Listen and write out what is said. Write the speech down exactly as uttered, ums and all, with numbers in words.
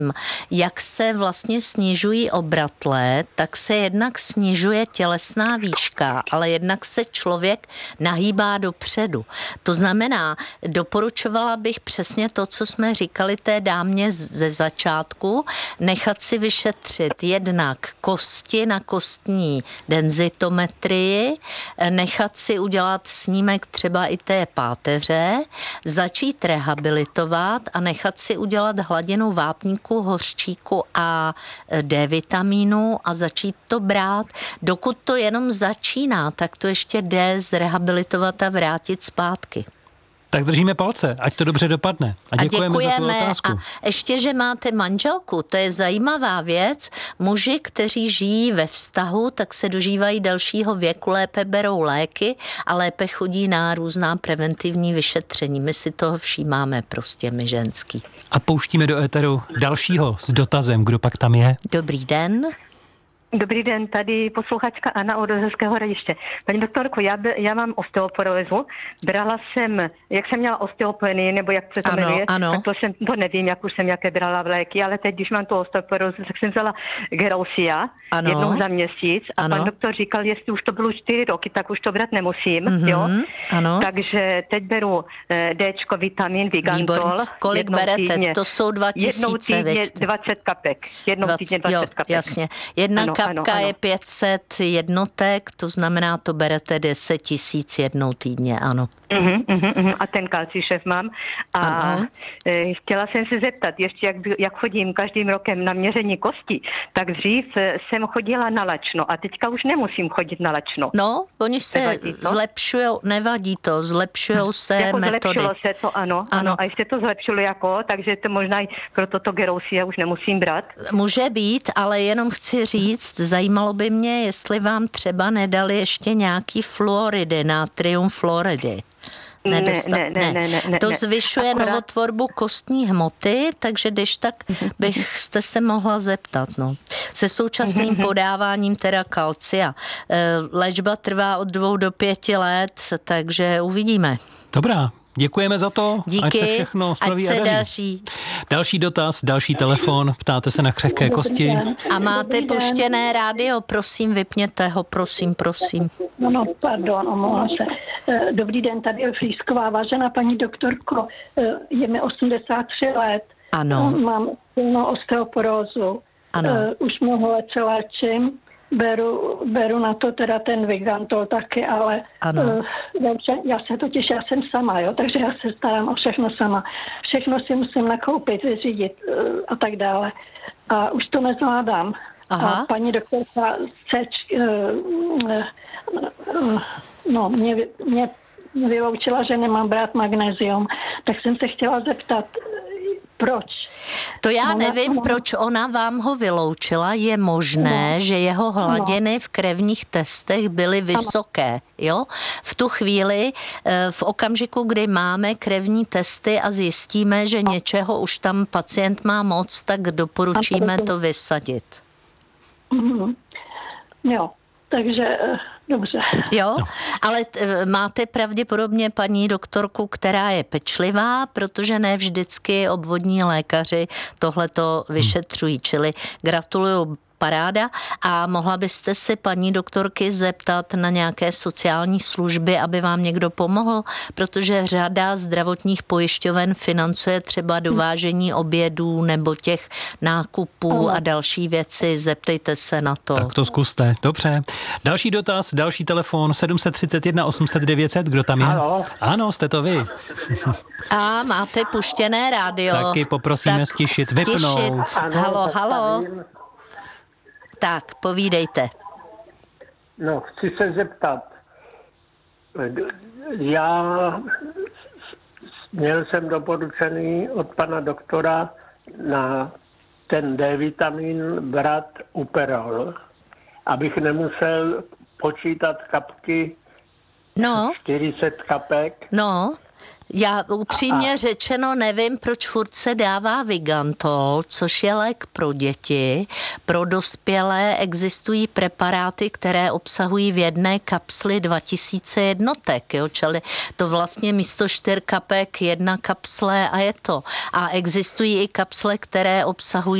Jak se vlastně snižují obratle, tak se jednak snižuje tělesná výška, ale jednak se člověk nahýbá dopředu. To znamená, doporučovala bych přesně to, co jsme říkali té dámě ze začátku, nechat si vyšetřit jednak kosti na kostní denzitometrii, nechat si udělat snímek třeba i té páteře, začít rehabilitovat a nechat si udělat hladinu vápníku, hořčíku a D vitamínu a začít to brát. Dokud to jenom začíná, tak to ještě jde zrehabilitovat a vrátit zpátky. Tak držíme palce, ať to dobře dopadne. A děkujeme, a děkujeme za tu otázku. A ještě, že máte manželku, to je zajímavá věc. Muži, kteří žijí ve vztahu, tak se dožívají dalšího věku, lépe berou léky a lépe chodí na různá preventivní vyšetření. My si toho všímáme prostě, my ženský. A pouštíme do éteru dalšího s dotazem, kdo pak tam je. Dobrý den. Dobrý den, tady posluchačka Anna od Rozeckého Hradiště. Paní doktorko, já, by, já mám osteoporózu. Brala jsem, jak jsem měla osteopenii, nebo jak se to ano, jmenuje, ano. tak to, jsem, to nevím, jak už jsem jaké brala léky, ale teď, když mám tu osteoporózu, tak jsem vzala Gerousia jednou za měsíc a ano. Pan doktor říkal, jestli už to bylo čtyři roky, tak už to brát nemusím, mm-hmm, jo? Ano. Takže teď beru Dčko, vitamin, Vigantol. Kolik berete? Týdně. To jsou dva tisíce. Jednou týdně dvacet kapek. Jednou dvacet, týdně dvacet jo, kapek. Jasně. Jedna ano, kapka ano, ano. je pět set jednotek, to znamená, to berete deset tisíc jednou týdně, ano. Uh-huh, uh-huh, uh-huh. A ten kalcišev mám. A ano. E, chtěla jsem se zeptat, ještě jak, jak chodím každým rokem na měření kostí, tak dřív jsem chodila na lačno a teďka už nemusím chodit na lačno. No, oni se zlepšujou, nevadí to, zlepšujou se jako metody. Zlepšilo se to, ano, ano, ano. A ještě to zlepšilo jako, takže to možná i pro toto Gerousia už nemusím brát. Může být, ale jenom chci říct, zajímalo by mě, jestli vám třeba nedali ještě nějaký fluoridy, natrium fluoridy. Nedostat, ne, ne, ne, ne, ne, to ne. zvyšuje Akorát... novotvorbu kostní hmoty, takže když tak byste se mohla zeptat. No. Se současným podáváním teda kalcia. Léčba trvá od dvou do pěti let, takže uvidíme. Dobrá. Děkujeme za to, díky, ať se všechno spraví a daří. daří. Další dotaz, další telefon, ptáte se na křehké kosti. A máte puštěné rádio, prosím, vypněte ho, prosím, prosím. No, no, pardon, omlouvám se. Dobrý den, tady je Flísková, vážená paní doktorko, je mi osmdesát tři let. Ano. Mám silnou osteoporózu. Ano. Už mnoho let se léčím. Beru, beru na to teda ten Vigantol taky, ale uh, já se totiž, já jsem sama, jo, takže já se starám o všechno sama. Všechno si musím nakoupit, vyřídit uh, a tak dále. A už to nezvládám. Aha. A paní doktorka Seč, uh, uh, no, mě, mě vyloučila, že nemám brát magnézium, tak jsem se chtěla zeptat, proč? To já ona, nevím, ona... proč ona vám ho vyloučila. Je možné, no. že jeho hladiny no. v krevních testech byly vysoké. Jo? V tu chvíli, v okamžiku, kdy máme krevní testy a zjistíme, že něčeho už tam pacient má moc, tak doporučíme to vysadit. Mm-hmm. Jo, takže... Dobře. Jo, ale t- máte pravděpodobně paní doktorku, která je pečlivá, protože ne vždycky obvodní lékaři tohleto vyšetřují, čili gratuluju, paráda. A mohla byste se paní doktorky zeptat na nějaké sociální služby, aby vám někdo pomohl, protože řada zdravotních pojišťoven financuje třeba dovážení obědů nebo těch nákupů a další věci. Zeptejte se na to. Tak to zkuste. Dobře. Další dotaz, další telefon sedm set třicet jedna osm set devět set. Kdo tam je? Ano. Ano, jste to vy. A máte puštěné rádio. Taky poprosíme tak stišit, vypnout. Halo, halo. Tak, povídejte. No, chci se zeptat. Já měl jsem doporučený od pana doktora na ten D-vitamin brát Uperol, abych nemusel počítat kapky, no. čtyři sta kapek. No. Já upřímně řečeno nevím, proč furt se dává Vigantol, což je lék pro děti. Pro dospělé existují preparáty, které obsahují v jedné kapsli dva tisíce jednotek, jo? Čili to vlastně místo čtyř kapek jedna kapsle a je to. A existují i kapsle, které obsahují